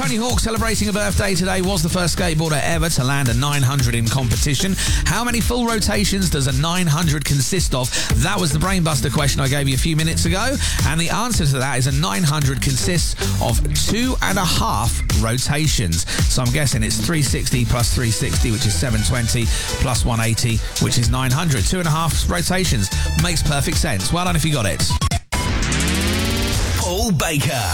Tony Hawk celebrating a birthday today, was the first skateboarder ever to land a 900 in competition. How many full rotations does a 900 consist of? That was the Brainbuster question I gave you a few minutes ago. And the answer to that is a 900 consists of 2.5 rotations. So I'm guessing it's 360 plus 360, which is 720, plus 180, which is 900. 2.5 rotations. Makes perfect sense. Well done if you got it. Paul Baker.